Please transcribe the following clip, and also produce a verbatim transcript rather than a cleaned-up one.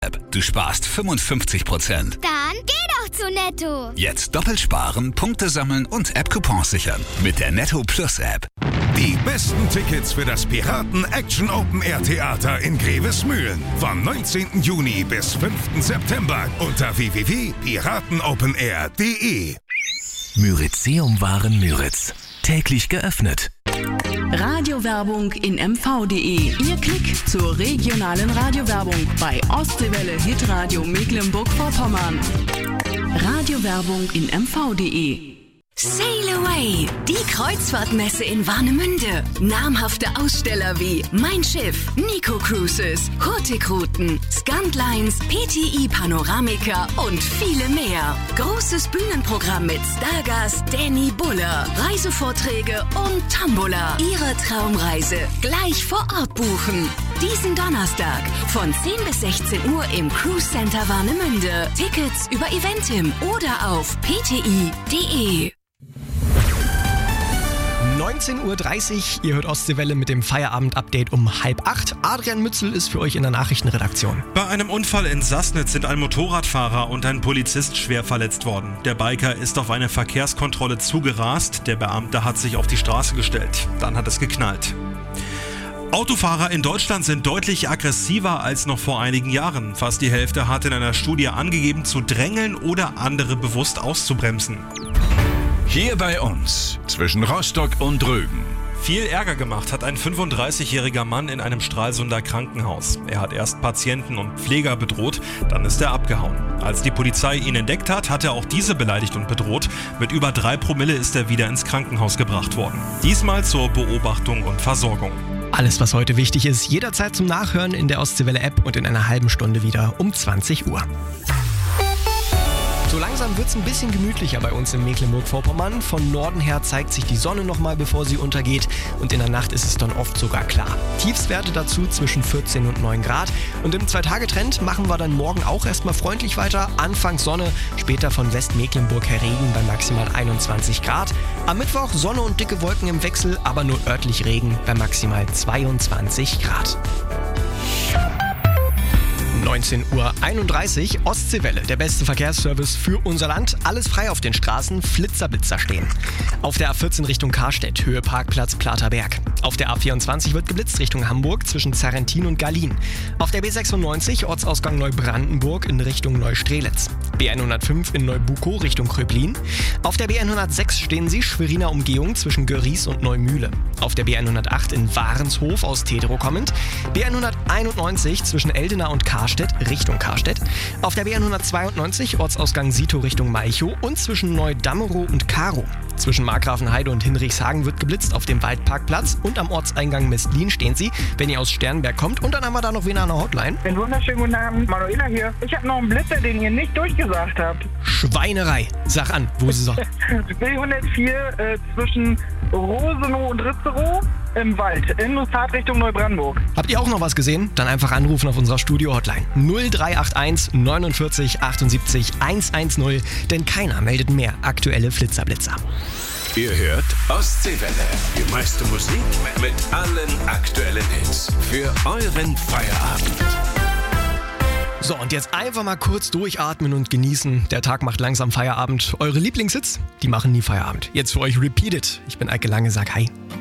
Du sparst fünfundfünfzig Prozent. Dann geh doch zu Netto. Jetzt doppelt sparen, Punkte sammeln und App-Coupons sichern. Mit der Netto Plus App. Die besten Tickets für das Piraten Action Open Air Theater in Grevesmühlen. Vom neunzehnten Juni bis fünften September unter w w w punkt piratenopenair punkt d e. Myrizeum-Waren Müritz. Täglich geöffnet. Radiowerbung in m v punkt d e. Ihr Klick zur regionalen Radiowerbung bei Ostseewelle Hitradio Mecklenburg-Vorpommern. Radiowerbung in m v punkt d e. Sail Away, die Kreuzfahrtmesse in Warnemünde. Namhafte Aussteller wie Mein Schiff, Nico Cruises, Hurtigruten, Scantlines, P T I Panoramica und viele mehr. Großes Bühnenprogramm mit Stargast Danny Buller, Reisevorträge und Tombola. Ihre Traumreise gleich vor Ort buchen. Diesen Donnerstag von zehn bis sechzehn Uhr im Cruise Center Warnemünde. Tickets über Eventim oder auf p t i punkt d e. neunzehn Uhr dreißig, ihr hört Ostseewelle mit dem Feierabend-Update um halb acht. Adrian Mützel ist für euch in der Nachrichtenredaktion. Bei einem Unfall in Sassnitz sind ein Motorradfahrer und ein Polizist schwer verletzt worden. Der Biker ist auf eine Verkehrskontrolle zugerast. Der Beamte hat sich auf die Straße gestellt. Dann hat es geknallt. Autofahrer in Deutschland sind deutlich aggressiver als noch vor einigen Jahren. Fast die Hälfte hat in einer Studie angegeben, zu drängeln oder andere bewusst auszubremsen. Hier bei uns, zwischen Rostock und Rügen. Viel Ärger gemacht hat ein fünfunddreißigjähriger Mann in einem Stralsunder Krankenhaus. Er hat erst Patienten und Pfleger bedroht, dann ist er abgehauen. Als die Polizei ihn entdeckt hat, hat er auch diese beleidigt und bedroht. Mit über drei Promille ist er wieder ins Krankenhaus gebracht worden. Diesmal zur Beobachtung und Versorgung. Alles, was heute wichtig ist, jederzeit zum Nachhören in der Ostseewelle-App und in einer halben Stunde wieder um zwanzig Uhr. So langsam wird es ein bisschen gemütlicher bei uns in Mecklenburg-Vorpommern. Von Norden her zeigt sich die Sonne nochmal, bevor sie untergeht. Und in der Nacht ist es dann oft sogar klar. Tiefstwerte dazu zwischen vierzehn und neun Grad. Und im Zwei-Tage-Trend machen wir dann morgen auch erstmal freundlich weiter. Anfangs Sonne, später von Westmecklenburg her Regen bei maximal einundzwanzig Grad. Am Mittwoch Sonne und dicke Wolken im Wechsel, aber nur örtlich Regen bei maximal zweiundzwanzig Grad. neunzehn Uhr einunddreißig, Ostseewelle, der beste Verkehrsservice für unser Land. Alles frei auf den Straßen, Flitzer-Blitzer stehen. Auf der A vierzehn Richtung Karstedt, Höhe Parkplatz Platerberg. Auf der A vierundzwanzig wird geblitzt Richtung Hamburg zwischen Zarrentin und Gallien. Auf der B sechsundneunzig, Ortsausgang Neubrandenburg in Richtung Neustrelitz. B hundertfünf in Neubukow Richtung Kröplin. Auf der B hundertsechs stehen Sie, Schweriner Umgehung zwischen Göries und Neumühle. Auf der B hundertacht in Warenshof aus Tedrow kommend. B hunderteinundneunzig zwischen Eldena und Karstedt Richtung Karstedt. Auf der B hundertzweiundneunzig Ortsausgang Sito Richtung Malchow und zwischen Neudammerow und Karow. Zwischen Markgrafenheide und Hinrichshagen wird geblitzt auf dem Waldparkplatz und am Ortseingang Mestlin stehen Sie, wenn ihr aus Sternberg kommt. Und dann haben wir da noch wen an der Hotline. Einen wunderschönen guten Abend, Manuela hier. Ich habe noch einen Blitzer, den ihr nicht durchgesagt habt. Schweinerei. Sag an, wo ist es? B hundertvier äh, zwischen Rosenow und Ritzerow im Wald, in Fahrtrichtung Neubrandenburg. Habt ihr auch noch was gesehen? Dann einfach anrufen auf unserer Studio-Hotline null drei acht eins neunundvierzig achtundsiebzig hundertzehn, denn keiner meldet mehr aktuelle Flitzerblitzer. Ihr hört Ostseewelle, die meiste Musik mit allen aktuellen Hits für euren Feierabend. So, und jetzt einfach mal kurz durchatmen und genießen. Der Tag macht langsam Feierabend. Eure Lieblingshits, die machen nie Feierabend. Jetzt für euch Repeat It. Ich bin Eike Lange, sag hi.